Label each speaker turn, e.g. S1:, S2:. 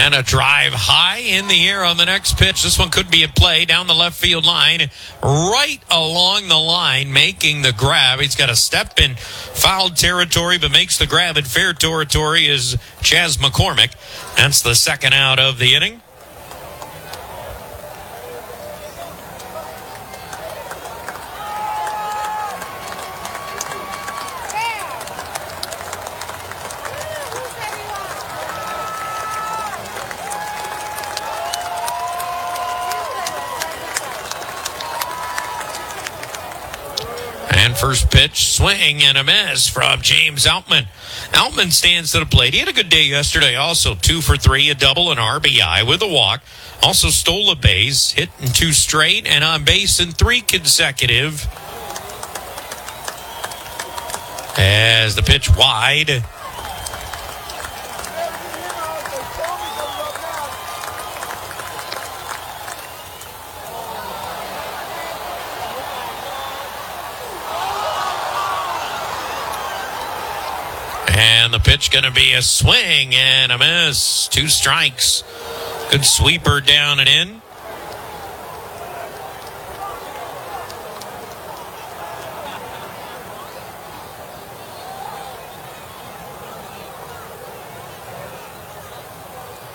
S1: And a drive high in the air on the next pitch. This one could be at play down the left field line, right along the line, making the grab. He's got a step in foul territory, but makes the grab in fair territory is Chas McCormick. That's the second out of the inning. And first pitch, swing and a miss from James Outman. Outman stands to the plate. He had a good day yesterday also. 2 for 3, a double, an RBI with a walk. Also stole a base, hit in 2 straight, and on base in 3 consecutive. As the pitch wide. And the pitch going to be a swing and a miss. 2 strikes. Good sweeper down and in.